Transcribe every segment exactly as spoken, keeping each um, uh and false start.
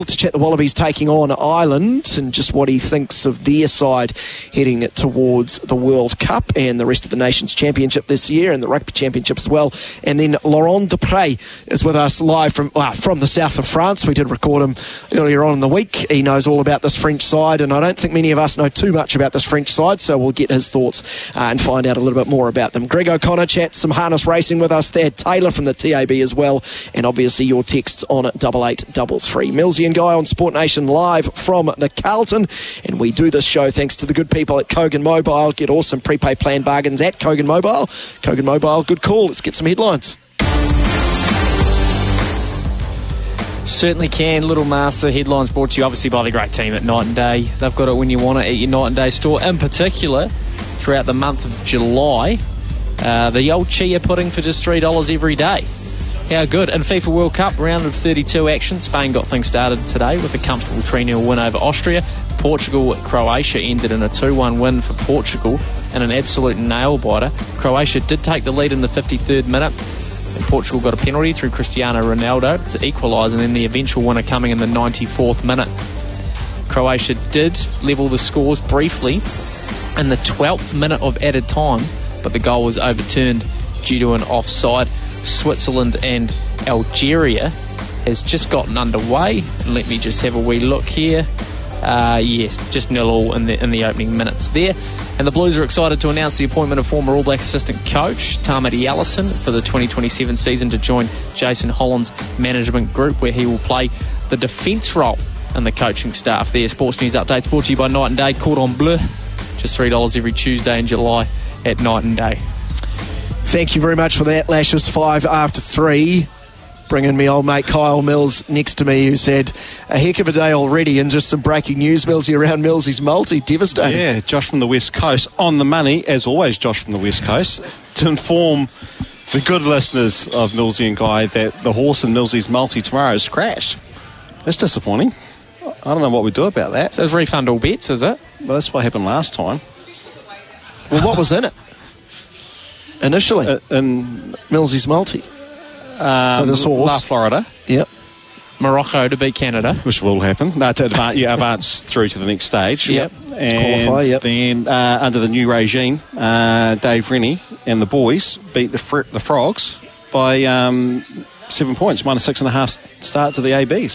To chat the Wallabies taking on Ireland and just what he thinks of their side heading towards the World Cup and the rest of the Nations Championship this year and the Rugby Championship as well. And then Laurent Dupre is with us live from uh, from the south of France. We did record him earlier on in the week. He knows all about this French side, and I don't think many of us know too much about this French side, so we'll get his thoughts uh, and find out a little bit more about them. Greg O'Connor chats some harness racing with us. Thad Taylor from the T A B as well, and obviously your texts on double eight double three. Millsy and Guy on Sport Nation live from the Carlton, and we do this show thanks to the good people at Kogan Mobile. Get awesome prepaid plan bargains at Kogan Mobile. Kogan Mobile, good call. Let's get some headlines. Certainly can. Little Master headlines brought to you obviously by the great team at Night and Day. They've got it when you want it at your Night and Day store. In particular, throughout the month of July, uh, the old chia pudding for just three dollars every day. How good. In FIFA World Cup, round of thirty-two action, Spain got things started today with a comfortable three nil win over Austria. Portugal, Croatia ended in a two one win for Portugal in an absolute nail-biter. Croatia did take the lead in the fifty-third minute, and Portugal got a penalty through Cristiano Ronaldo to equalise, and then the eventual winner coming in the ninety-fourth minute. Croatia did level the scores briefly in the twelfth minute of added time, but the goal was overturned due to an offside. Switzerland and Algeria has just gotten underway. Let me just have a wee look here. Uh, yes, just nil all in the in the opening minutes there. And the Blues are excited to announce the appointment of former All Black assistant coach Tamati Allison for the twenty twenty-seven season to join Jason Holland's management group, where he will play the defence role in the coaching staff there. Sports News Updates brought to you by Night and Day. Cordon Bleu, just three dollars every Tuesday in July at Night and Day. Thank you very much for that. Lashes five after three. Bringing me old mate Kyle Mills next to me, who's had a heck of a day already, and just some breaking news, Millsy, around Millsy's multi. Devastating. Yeah, Josh from the West Coast on the money, as always, Josh from the West Coast, to inform the good listeners of Millsy and Guy that the horse in Millsy's multi tomorrow has crashed. That's disappointing. I don't know what we do about that. So it's refund all bets, is it? Well, that's what happened last time. Well, what was in it? Initially, uh, in Millsy's multi. Um, so this horse, La Florida, yep, Morocco to beat Canada, which will happen. No, to advance, yeah, advance through to the next stage. Yep, and qualify. Yep. Then uh, under the new regime, uh, Dave Rennie and the boys beat the fr- the Frogs by um, seven points, minus six and a half start to the A Bs.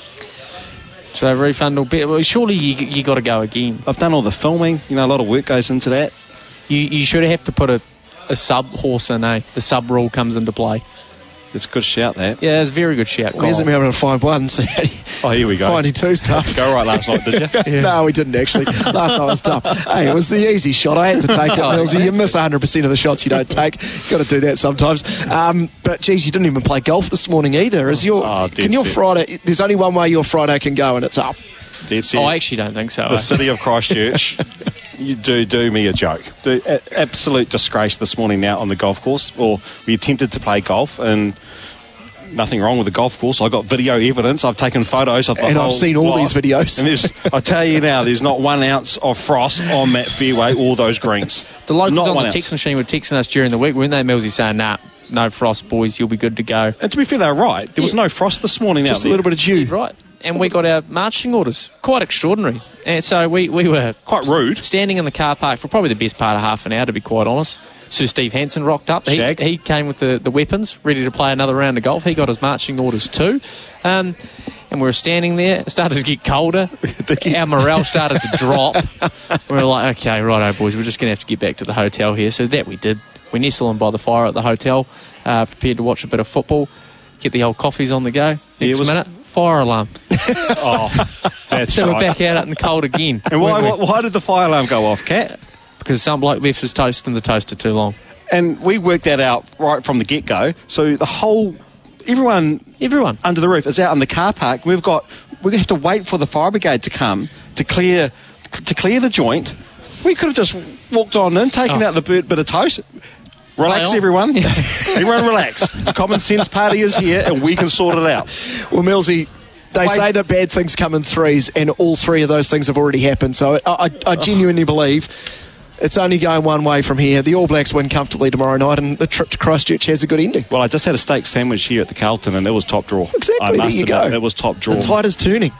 So refund all bet. Well, surely you you got to go again. I've done all the filming. You know, a lot of work goes into that. You you should have to put a. A sub horse in, eh? The sub rule comes into play. It's a good shout, that. Yeah, it's a very good shout. Well, he hasn't been able to find one, so oh, here we go. Finding two's tough. Go right last night, did you? Yeah. No, we didn't actually. Last night was tough. Hey, it was the easy shot. I had to take it, Millsy. You miss one hundred percent of the shots you don't take. You've got to do that sometimes. Um, but, geez, you didn't even play golf this morning either. Is your, oh, can your set. Friday... There's only one way your Friday can go, and it's up. Dead set. Oh, I actually don't think so. The eh? city of Christchurch... You do do me a joke. Do, a, absolute disgrace this morning now on the golf course. Or we attempted to play golf, and nothing wrong with the golf course. I got video evidence. I've taken photos of the and whole I've seen all lot. these videos. And there's, I tell you now, there's not one ounce of frost on that fairway or those greens. The locals not on the ounce. text machine were texting us during the week, weren't they, Millsy, saying, nah, no frost, boys, you'll be good to go. And to be fair, they were right. There was Yeah. no frost this morning. Just out a there. little bit of dew. Right. And we got our marching orders. Quite extraordinary. And so we, we were... Quite rude. Standing in the car park for probably the best part of half an hour, to be quite honest. Sir Steve Hansen rocked up. He, Shag. he came with the, the weapons, ready to play another round of golf. He got his marching orders too. Um, and we were standing there. It started to get colder. Our morale started to drop. We were like, okay, righto, boys, we're just going to have to get back to the hotel here. So that we did. We nestle in by the fire at the hotel, uh, prepared to watch a bit of football, get the old coffees on the go. Next was- minute, fire alarm. Oh, that's So right. we're back out in the cold again. And why, weren't we? why, why did the fire alarm go off, Kat? Because some bloke left his toast in the toaster too long. And we worked that out right from the get-go. So the whole... Everyone Everyone. under the roof is out in the car park. We've got... We have to wait for the fire brigade to come to clear to clear the joint. We could have just walked on in, taken Oh. out the bit, bit of toast. Relax, on. everyone. Everyone relax. The common sense party is here, and we can sort it out. Well, Millsy, they Wait. say that bad things come in threes, and all three of those things have already happened. So I, I, I genuinely believe It's only going one way from here. The All Blacks win comfortably tomorrow night, and the trip to Christchurch has a good ending. Well, I just had a steak sandwich here at the Carlton, and it was top draw. Exactly, I must there you admit, go. It was top draw. The tide is turning.